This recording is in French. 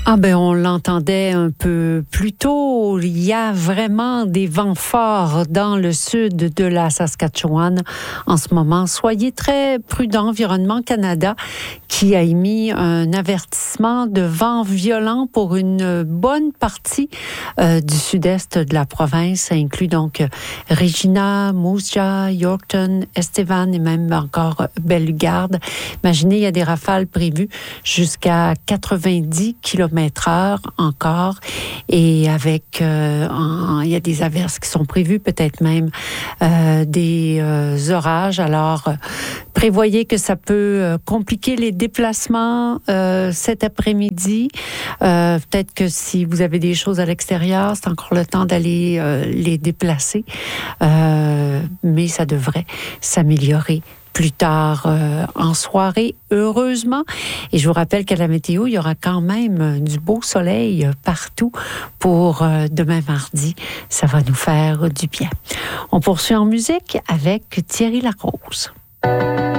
Ah ben on l'entendait un peu plus tôt, il y a vraiment des vents forts dans le sud de la Saskatchewan en ce moment. Soyez très prudents. Environnement Canada qui a émis un avertissement de vent violent pour une bonne partie du sud-est de la province. Ça inclut donc Regina, Moose Jaw, Yorkton, Estevan et même encore Bellegarde. Imaginez, il y a des rafales prévues jusqu'à 90 km/h encore et avec il y a des averses qui sont prévues, peut-être même des orages. Alors prévoyez que ça peut compliquer les déplacements cet après-midi. Peut-être que si vous avez des choses à l'extérieur, c'est encore le temps d'aller les déplacer. Mais ça devrait s'améliorer plus tard en soirée, heureusement. Et je vous rappelle qu'à la météo, il y aura quand même du beau soleil partout pour demain mardi. Ça va nous faire du bien. On poursuit en musique avec Thierry Lacrose.